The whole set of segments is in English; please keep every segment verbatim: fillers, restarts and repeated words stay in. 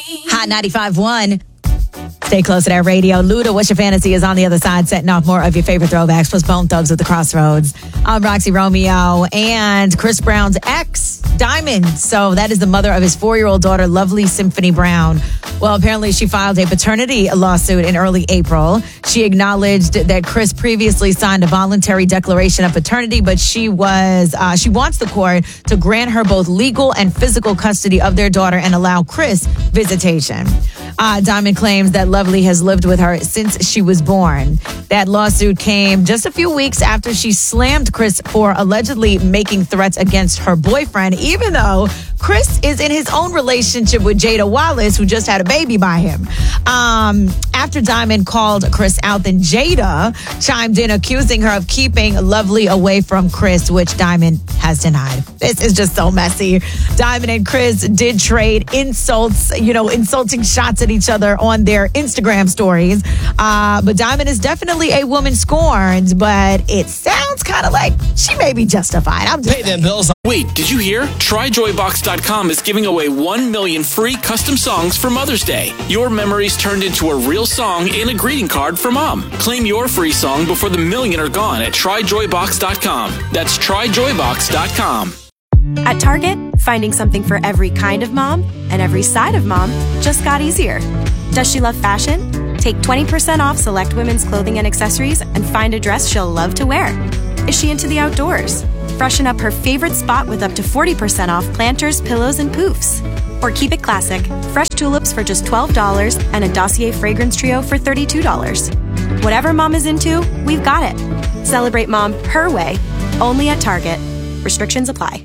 Hot ninety-five point one. Stay close to that radio. Luda, What's Your Fantasy is on the other side, setting off more of your favorite throwbacks, plus Bone Thugs at the Crossroads. I'm Roxy Romeo, and Chris Brown's ex, Diamond. So that is the mother of his four-year-old daughter, Lovely Symphony Brown. Well, apparently she filed a paternity lawsuit in early April. She acknowledged that Chris previously signed a voluntary declaration of paternity, but she was uh, she wants the court to grant her both legal and physical custody of their daughter and allow Chris visitation. Uh, Diamond claims that Lovely has lived with her since she was born. That lawsuit came just a few weeks after she slammed Chris for allegedly making threats against her boyfriend, even though Chris is in his own relationship with Jada Wallace, who just had a baby by him. Um, after Diamond called Chris out, then Jada chimed in, accusing her of keeping Lovely away from Chris, which Diamond has denied. This is just so messy. Diamond and Chris did trade insults, you know, insulting shots at each other on their Instagram stories. Uh, but Diamond is definitely a woman scorned, but it sounds kind of like she may be justified. I'm just Pay them bills. Wait, did you hear? Try Joy Box dot com is giving away one million free custom songs for Mother's Day. Your memories turned into a real song and a greeting card for Mom. Claim your free song before the million are gone at Try Joy Box dot com. That's Try Joy Box dot com. At Target, finding something for every kind of mom and every side of mom just got easier. Does she love fashion? Take twenty percent off select women's clothing and accessories and find a dress she'll love to wear. Is she into the outdoors? Freshen up her favorite spot with up to forty percent off planters, pillows, and poofs. Or keep it classic. Fresh tulips for just twelve dollars and a Dossier fragrance trio for thirty-two dollars. Whatever mom is into, we've got it. Celebrate mom her way, only at Target. Restrictions apply.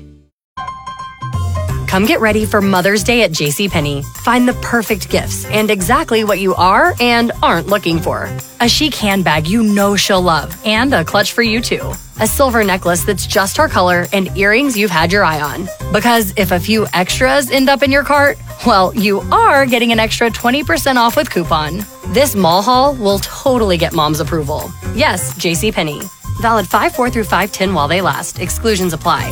Come get ready for Mother's Day at JCPenney. Find the perfect gifts and exactly what you are and aren't looking for. A chic handbag you know she'll love and a clutch for you too. A silver necklace that's just her color and earrings you've had your eye on. Because if a few extras end up in your cart, well, you are getting an extra twenty percent off with coupon. This mall haul will totally get mom's approval. Yes, JCPenney. Valid five four through five ten while they last. Exclusions apply.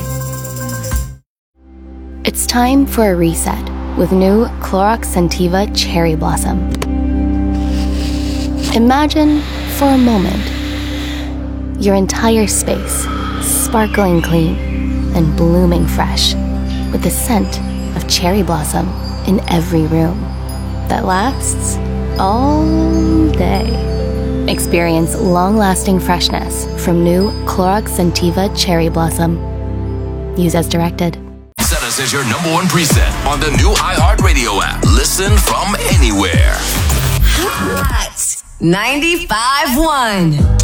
It's time for a reset with new Clorox Scentiva Cherry Blossom. Imagine, for a moment, your entire space sparkling clean and blooming fresh with the scent of cherry blossom in every room that lasts all day. Experience long-lasting freshness from new Clorox Scentiva Cherry Blossom. Use as directed. Set us as your number one preset on the new iHeartRadio app. Listen from anywhere. Hot ninety-five point one.